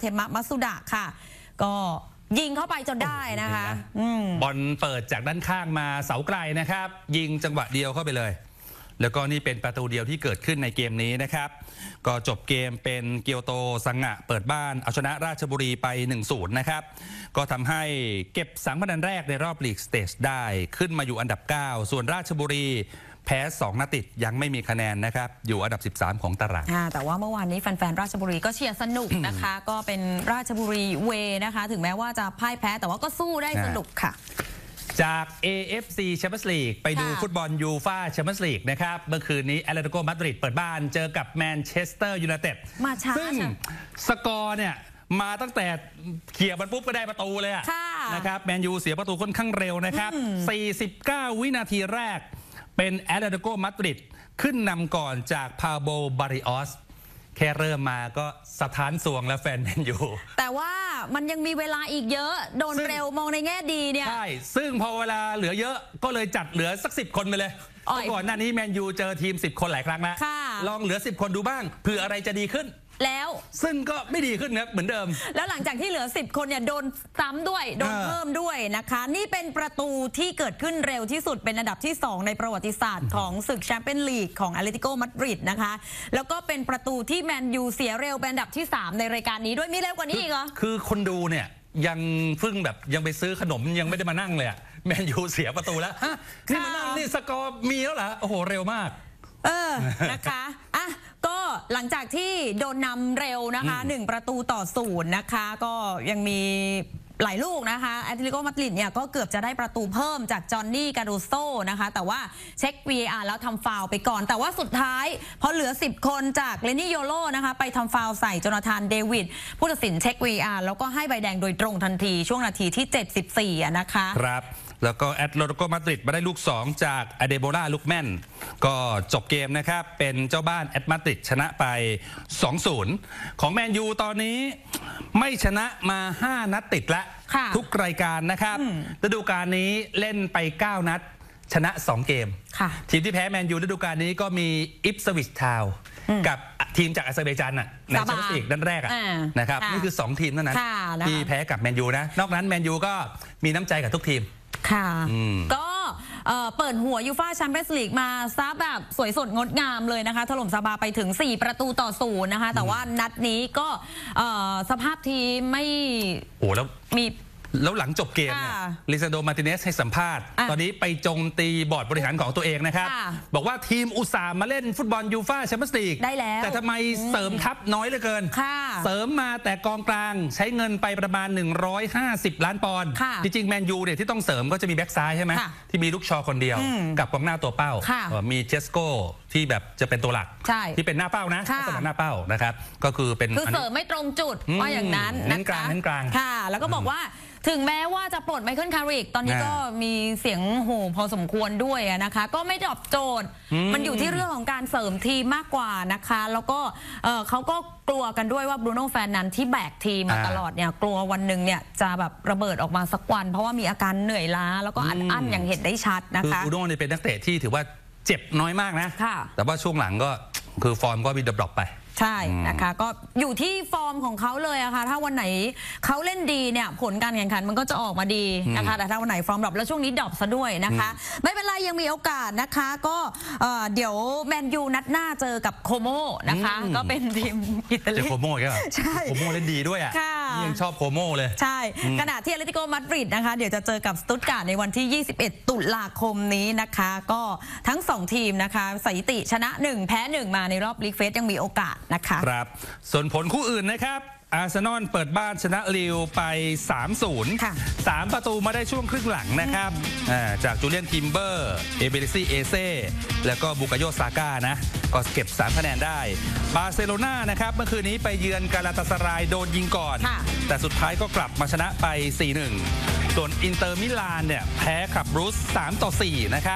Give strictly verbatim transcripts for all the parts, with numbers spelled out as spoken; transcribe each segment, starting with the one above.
ทมะมัตสุดะค่ะก็ยิงเข้าไปจนได้นะคะบอลเปิดจากด้านข้างมาเสาไกลนะครับยิงจังหวะเดียวเข้าไปเลยแล้วก็นี่เป็นประตูเดียวที่เกิดขึ้นในเกมนี้นะครับก็จบเกมเป็นเกียวโตซังงะเปิดบ้านเอาชนะราชบุรีไป หนึ่งศูนย์ นะครับก็ทำให้เก็บสามคะแนนแรกในรอบลีกสเตจได้ขึ้นมาอยู่อันดับเก้าส่วนราชบุรีแพ้สองนัดติดยังไม่มีคะแนนนะครับอยู่อันดับสิบสามของตารางแต่ว่าเมื่อวานนี้แฟนๆราชบุรีก็เชียร์สนุกนะคะก็เป็นราชบุรีเวนะคะถึงแม้ว่าจะพ่ายแพ้แต่ว่าก็สู้ได้สนุกค่ะจาก เอ เอฟ ซี Champions League ไปดูฟุตบอลยูฟ่า Champions League นะครับเมื่อคืนนี้แอตเลติโกมาดริดเปิดบ้านเจอกับแมนเชสเตอร์ยูไนเต็ดซึ่งสกอร์เนี่ยมาตั้งแต่เขี่ยมันปุ๊บก็ได้ประตูเลยนะครับแมนยูเสียประตูค่อนข้างเร็วนะครับสี่สิบเก้าวินาทีแรกเป็นแอตเลติโกมาดริดขึ้นนำก่อนจากพาโบบาริออสแค่เริ่มมาก็สะท้านสวงแล้วแฟนแมนยูแต่ว่ามันยังมีเวลาอีกเยอะโดนเร็วมองในแง่ดีเนี่ยใช่ซึ่งพอเวลาเหลือเยอะก็เลยจัดเหลือสักสิบคนไปเลยก่อนหน้านี้แมนยูเจอทีมสิบคนหลายครั้งแล้วลองเหลือสิบคนดูบ้างเผื่ออะไรจะดีขึ้นแล้วซึ่งก็ไม่ดีขึ้นนะเหมือนเดิมแล้วหลังจากที่เหลือสิบคนเนี่ยโดนซ้ำด้วยโดนเพิ่มด้วยนะคะนี่เป็นประตูที่เกิดขึ้นเร็วที่สุดเป็นอันดับที่สองในประวัติศาสตร์ของศึกแชมเปี้ยนลีกของแอตเลติโกมาดริดนะคะแล้วก็เป็นประตูที่แมนยูเสียเร็วเป็นอันดับที่สามในรายการนี้ด้วยมีเร็วกว่านี้อีกเหรอคือคนดูเนี่ยยังเพิ่งแบบยังไปซื้อขนมยังไม่ได้มานั่งเลยอะแมนยูเสียประตูแล้วนี่มานั่งนี่สกอร์มีแล้วเหรอโอ้โหเร็วมากเออนะคะอ่ะก็หลังจากที่โดนนำเร็วนะคะหนึ่งประตูต่อศูนย์นะคะก็ยังมีหลายลูกนะคะแอตเลติโกมาดริดเนี่ยก็เกือบจะได้ประตูเพิ่มจากจอห์นนี่กาโดโซนะคะแต่ว่าเช็ค วี อาร์ แล้วทำฟาวล์ไปก่อนแต่ว่าสุดท้ายพอเหลือสิบคนจากเลนี่โยโลนะคะไปทำฟาวล์ใส่โจนาธานเดวิดผู้ตัดสินเช็ค วี อาร์ แล้วก็ให้ใบแดงโดยตรงทันทีช่วงนาทีที่เจ็ดสิบสี่นะคะครับแล้วก็แอตเลติโกมาดริดมาได้ลูกสองจากอเดโบลาลูกแม่นก็จบเกมนะครับเป็นเจ้าบ้านแอตมาดริดชนะไป สองศูนย์ ของแมนยูตอนนี้ไม่ชนะมาห้านัดติดละทุกรายการนะครับฤดูกาลนี้เล่นไปเก้านัดชนะสองเกมทีมที่แพ้แมนยูฤดูกาลนี้ก็มีอิปสวิชทาวน์กับทีมจากอาเซอร์ไบจานอะในแชมเปี้ยนส์ลีกด้านแรกอะนะครับนี่คือสองทีมเท่านั้นที่แพ้กับแมนยูนะนอกนั้นแมนยูก็มีน้ำใจกับทุกทีมค่ะก็เปิดหัวยูฟ่าแชมเปี้ยนส์ลีกมาซะแบบสวยสดงดงามเลยนะคะถล่มซาบาไปถึงสี่ประตูต่อศูนย์นะคะแต่ว่านัดนี้ก็สภาพทีมไม่โอ้แล้วมีแล้วหลังจบเกมเนี่ยลิซานโด มาร์ติเนสให้สัมภาษณ์ตอนนี้ไปโจมตีบอร์ดบริหารของตัวเองนะครับบอกว่าทีมอุตส่าห์มาเล่นฟุตบอลยูฟ่าแชมเปี้ยนส์ลีกได้แล้วแต่ทำไมเสริมทัพน้อยเหลือเกินเสริมมาแต่กองกลางใช้เงินไปประมาณหนึ่งร้อยห้าสิบล้านปอนด์จริงๆแมนยูเนี่ยที่ต้องเสริมก็จะมีแบ็กซ้ายใช่ไหมที่มีลูกชอคนเดียวกับกองหน้าตัวเป้ามีเจสโก้ที่แบบจะเป็นตัวหลักที่เป็นหน้าเป้านะสนามหน้าเป้านะครับก็คือเป็นคือเสริมไม่ตรงจุดว่าอย่างนั้นนั่นกลางนั่นกลางค่ะแล้วก็บอกว่าถึงแม้ว่าจะปลดไมเคิลคาริกตอนนี้ก็มีเสียงโห่พอสมควรด้วยนะคะก็ไม่ตอบโจทย์มันอยู่ที่เรื่องของการเสริมทีมมากกว่านะคะแล้วก็เขาก็กลัวกันด้วยว่าบรูโน่แฟร์นันที่แบกทีมมาตลอดเนี่ยกลัววันหนึ่งเนี่ยจะแบบระเบิดออกมาสักวันเพราะว่ามีอาการเหนื่อยล้าแล้วก็อัดอั้นอย่างเห็นได้ชัดนะคะบรูโน่เนี่ยเป็นนักเตะที่ถือว่าเจ็บน้อยมากนะแต่ว่าช่วงหลังก็คือฟอร์มก็มีดรอปไปใช่นะคะก็อยู่ที่ฟอร์มของเขาเลยอะค่ะถ้าวันไหนเขาเล่นดีเนี่ยผลการแข่งขันมันก็จะออกมาดีนะคะแต่ถ้าวันไหนฟอร์มดรอปแล้วช่วงนี้ดรอปซะด้วยนะคะไม่เป็นไรยังมีโอกาสนะคะก็เดี๋ยวแมนยูนัดหน้าเจอกับโคโมนะคะก็เป็นทีมอิตาลีเจอโคโมก็ใช่โคโมเล่นดีด้วยอะยังชอบโคโมเลยใช่ขณะที่แอตเลติโกมาดริดนะคะเดี๋ยวจะเจอกับสตุตการ์ดในวันที่ยี่สิบเอ็ดตุลาคมนี้นะคะก็ทั้งสองทีมนะคะสถิติชนะหนึ่งแพ้หนึ่งมาในรอบลีกเฟสยังมีโอกาสนะคะครับส่วนผลคู่อื่นนะครับอาร์เซนอลเปิดบ้านชนะลิวไป สามศูนย์ สามประตูมาได้ช่วงครึ่งหลังนะครับจากจูเลียนทิมเบอร์เอเบริซีเอเซ่แล้วก็บุกาโยซาก้านะก็เก็บสามคะแนนได้บาร์เซโลนานะครับเมื่อคืนนี้ไปเยือนกาลาตาสารายโดนยิงก่อนแต่สุดท้ายก็กลับมาชนะไป สี่หนึ่ง ส่วนอินเตอร์มิลานเนี่ยแพ้ขับบรูซ สามต่อสี่ นะครับ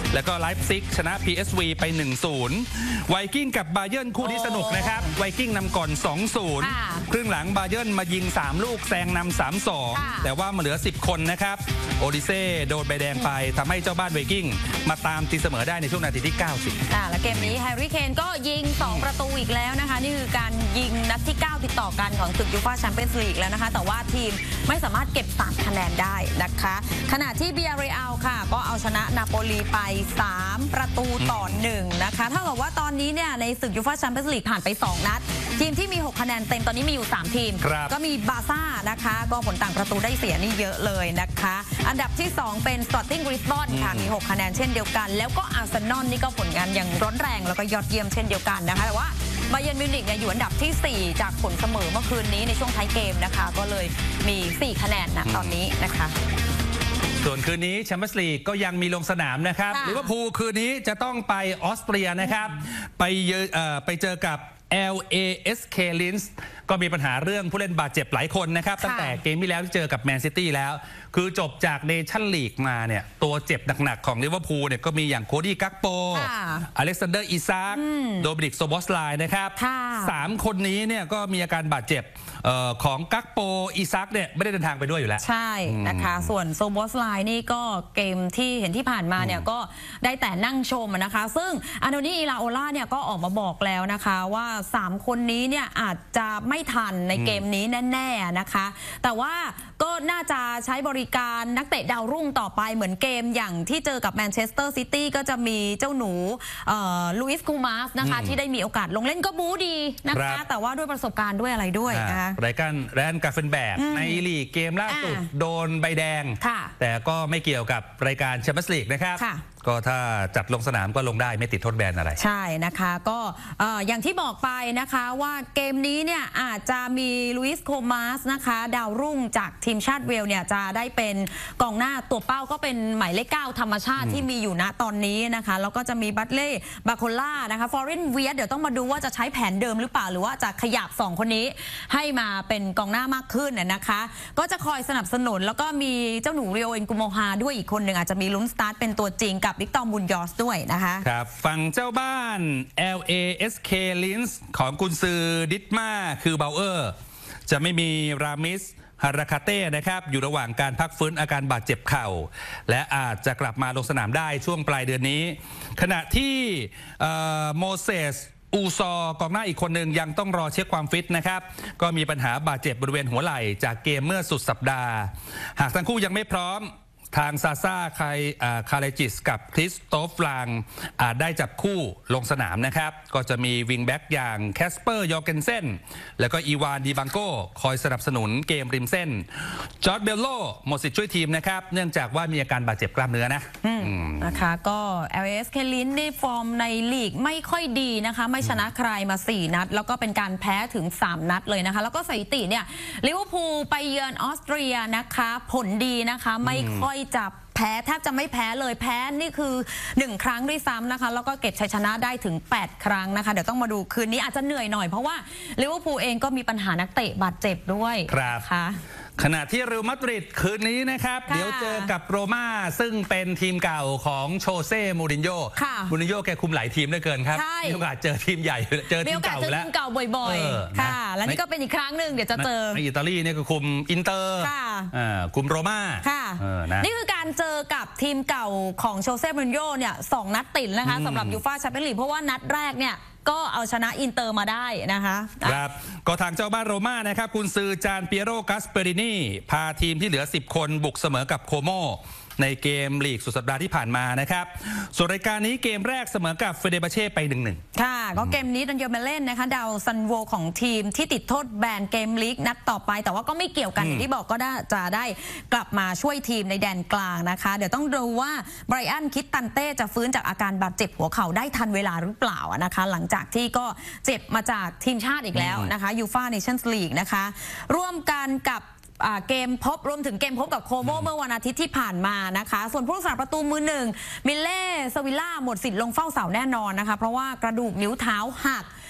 แล้วก็ไลฟ์ซิกชนะ พี เอส วี ไป หนึ่งศูนย์ ไวกิ้งกับบาเยิร์นคู่นี้สนุกนะครับไวกิ้งนำก่อน สองศูนย์ ครึ่งหลังบาเยิร์นมายิงสามลูกแซงนำ สามสอง แต่ว่ามาเหลือสิบคนนะครับโอดิเซ่โดนใบแดงไปทำให้เจ้าบ้านไวกิ้งมาตามตีเสมอได้ในช่วงนาทีที่เก้าสิบอ่าและเกมนี้แฮร์รี่เคนก็ยิงสองประตูอีกแล้วนะคะนี่คือการยิงนัดที่เก้าติดต่อกันของศึกยูฟ่าแชมเปี้ยนส์ลีกแล้วนะคะแต่ว่าทีมไม่สามารถเก็บสามคะแนนได้นะคะขณะที่เบียร์เรอัลค่ะก็เอาชนะนาโปลีไปสามประตูต่อหนึ่งนะคะเท่ากับว่าตอนนี้เนี่ยในศึกยูฟ่าแชมเปี้ยนส์ลีกผ่านไปสองนัดทีมที่มีหกคะแนนเต็มตอนนี้มีอยู่สามทีมก็มีบาร์ซ่านะคะก็ผลต่างประตูได้เสียนี่เยอะเลยนะคะอันดับที่สองเป็นสปอร์ติ้งลิสบอนค่ะมีหกคะแนนเช่นเดียวกันแล้วก็อาร์เซนอลนี่ก็ผลงานอย่างร้อนแรงแล้วก็ยอดเยี่ยมเช่นเดียวกันนะคะแต่ว่าบาเยิร์นมิวนิกเนี่ยอยู่อันดับที่สี่จากผลเสมอเมื่อคืนนี้ในช่วงท้ายเกมนะคะก็เลยมีสี่คะแนนนะตอนนี้นะคะส่วนคืนนี้แชมเปี้ยนส์ลีกก็ยังมีลงสนามนะครับลิเวอร์พูลคืนนี้จะต้องไปออสเตรียนะครับไปเยอไปเจอกับ แอล เอ เอส เค Linz ก็มีปัญหาเรื่องผู้เล่นบาดเจ็บหลายคนนะครับตั้งแต่เกมที่แล้วที่เจอกับแมนซิตี้แล้วคือจบจากเนชั่นลีกมาเนี่ยตัวเจ็บหนักๆของลิเวอร์พูลเนี่ยก็มีอย่างโคดี้กักโปอเล็กซานเดอร์อิซากโดมินิกโซบอสไลน์นะครับสามคนนี้เนี่ยก็มีอาการบาดเจ็บของกักโปอิซากเนี่ยไม่ได้เดินทางไปด้วยอยู่แล้วใช่นะคะส่วนโซบอสไลน์นี่ก็เกมที่เห็นที่ผ่านมาเนี่ยก็ได้แต่นั่งชมนะคะซึ่งอันโดนีอิลาโอล่าเนี่ยก็ออกมาบอกแล้วนะคะว่าสามคนนี้เนี่ยอาจจะไม่ทันในเกมนี้แน่ๆนะคะแต่ว่าก็น่าจะใช้บริการนักเตะดาวรุ่งต่อไปเหมือนเกมอย่างที่เจอกับแมนเชสเตอร์ซิตี้ก็จะมีเจ้าหนูลุอิสกูมาสนะคะที่ได้มีโอกาสลงเล่นก็บู๊ดีนะคะแต่ว่าด้วยประสบการณ์ด้วยอะไรด้วยนะคะรายการแรนกาเฟนแบกในลีกเกมล่าสุดโดนใบแดงแต่ก็ไม่เกี่ยวกับรายการแชมเปี้ยนส์ลีกนะครับก็ถ้าจัดลงสนามก็ลงได้ไม่ติดโทษแบนอะไรใช่นะคะก็อย่างที่บอกไปนะคะว่าเกมนี้เนี่ยอาจจะมีลุอิสโคมาสนะคะดาวรุ่งจากทีมชาติเวลเนี่ยจะได้เป็นกองหน้าตัวเป้าก็เป็นหมายเลขเก้าธรรมชาติที่มีอยู่ณตอนนี้นะคะแล้วก็จะมีบัตเล่บาโคล่านะคะฟอร์เรนเวียเดี๋ยวต้องมาดูว่าจะใช้แผนเดิมหรือเปล่าหรือว่าจะขยับสองคนนี้ให้มาเป็นกองหน้ามากขึ้นนะคะก็จะคอยสนับสนุนแล้วก็มีเจ้าหนูเรียวเอ็นกุโมฮาด้วยอีกคนหนึ่งอาจจะมีลุ้นสตาร์ทเป็นตัวจริงกับวิกตอร์บุนยอสด้วยนะคะครับฝั่งเจ้าบ้าน แอล เอ เอส เค Linz ของกุนซือดิตมาคือเบลเออร์จะไม่มีรามิสฮาราคาเต้นะครับอยู่ระหว่างการพักฟื้นอาการบาดเจ็บเข่าและอาจจะกลับมาลงสนามได้ช่วงปลายเดือนนี้ขณะที่โมเสสอูซอกองหน้าอีกคนหนึ่งยังต้องรอเช็คความฟิตนะครับก็มีปัญหาบาดเจ็บบริเวณหัวไหล่จากเกมเมื่อสุดสัปดาห์หากทั้งคู่ยังไม่พร้อมทางซาซาคายคาเลจิสกับคริสโตฟลางอาจได้จับคู่ลงสนามนะครับก็จะมีวิงแบ็กอย่างแคสเปอร์ยอร์เกนเซนแล้วก็อีวานดีบังโกคอยสนับสนุนเกมริมเส้นจอร์ดเบลโลหมดสิทธิ์ช่วยทีมนะครับเนื่องจากว่ามีอาการบาดเจ็บกล้ามเนื้อนะนะคะก็ แอล เอ เอส เค Linz นี่ฟอร์มในลีกไม่ค่อยดีนะคะไม่ชนะใครมาสี่นัดแล้วก็เป็นการแพ้ถึงสามนัดเลยนะคะแล้วก็สถิติเนี่ยลิเวอร์พูลไปเยือนออสเตรียนะคะผลดีนะคะไม่ค่อยจะแพ้แทบจะไม่แพ้เลยแพ้นี่คือหนึ่งครั้งด้วยซ้ำนะคะแล้วก็เก็บชัยชนะได้ถึงแปดครั้งนะคะเดี๋ยวต้องมาดูคืนนี้อาจจะเหนื่อยหน่อยเพราะว่าลิเวอร์พูลเองก็มีปัญหานักเตะบาดเจ็บด้วยครับค่ะขณะที่เรอัลมาดริดคืนนี้นะครับเดี๋ยวเจอกับโรม่าซึ่งเป็นทีมเก่าของโชเซ่มูรินโญ่มูรินโญ่แกคุมหลายทีมด้วยเกินครับมีโอกาสเจอทีมใหญ่เจอทีมเก่าแล้วทีมเก่าบ่อยๆค่ะแล้วนี่ก็เป็นอีกครั้งหนึ่งเดี๋ยวจะเจอในอิตาลีเนี่ยก็คุมอินเตอร์คุมโรม่าค่ะนี่คือการเจอกับทีมเก่าของโชเซ่มูรินโญ่เนี่ยสองนัดติดนะคะสำหรับยูฟ่าแชมเปี้ยนส์ลีกเพราะว่านัดแรกเนี่ยก็เอาชนะอินเตอร์มาได้นะคะครับก็ทางเจ้าบ้านโรม่านะครับกุนซือจานเปียโรกัสเปรินีพาทีมที่เหลือสิบคนบุกเสมอกับโคโมในเกมลีกสุดสัปดาห์ที่ผ่านมานะครับส่วนรายการนี้เกมแรกเสมอกับเฟเดบาเช่ไป หนึ่งหนึ่งค่ะก็เกมนี้ดันเยลเมเล่นนะคะดาวซันโวของทีมที่ติดโทษแบนเกมลีกนัดต่อไปแต่ว่าก็ไม่เกี่ยวกันอย่างที่บอกก็ได้จะได้กลับมาช่วยทีมในแดนกลางนะคะเดี๋ยวต้องดูว่าไบรอันคิดตันเต้จะฟื้นจากอาการบาดเจ็บหัวเข่าได้ทันเวลาหรือเปล่านะคะหลังจากที่ก็เจ็บมาจากทีมชาติอีกแล้วนะคะยูฟ่าเนชั่นส์ลีกนะคะร่วมกันกับเกมพบรวมถึงเกมพบกับโคโมเมื่อวันอาทิตย์ที่ผ่านมานะคะส่วนผู้รักษาประตูมือหนึ่งมิเล่สวิล่าหมดสิทธิ์ลงเฝ้าเสาแน่นอนนะคะเพราะว่ากระดูกนิ้วเท้าหัก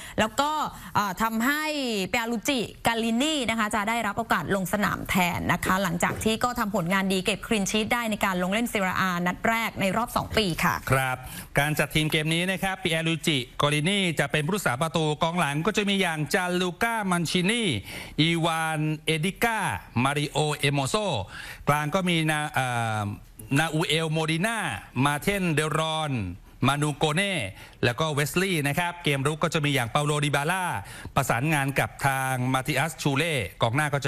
แล้วก็ทำให้เปียรูจิกาลินีนะคะจะได้รับโอกาสลงสนามแทนนะคะหลังจากที่ก็ทำผลงานดีเก็บคลีนชีทได้ในการลงเล่นเซเรียอานัดแรกในรอบสองปีค่ะครับการจัดทีมเกมนี้นะครับปิแอรูจิกาลินีจะเป็นผู้รักษาประตูกองหลังก็จะมีอย่างจานลูก้ามันชินีอีวานเอดิก้ามาริโอเอโมโซกลางก็มีนานาอูเอลโมดิน่ามาเทนเดรอนมานูโกเน่แล้วก็เวสลีย์นะครับเกมรุกก็จะมีอย่างเปาโลดิบาล่าประสานงานกับทางมาติอัสชูเล่กองหน้าก็จะ